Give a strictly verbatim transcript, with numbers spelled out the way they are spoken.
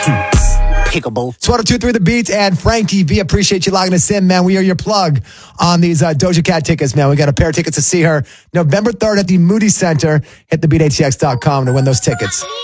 Pickable. It's one oh two point three The Beat and Frankie V. Appreciate you logging us in, man. We are your plug on these uh, Doja Cat tickets, man. We got a pair of tickets to see her November third at the Moody Center. Hit the beat A T X dot com to win those tickets.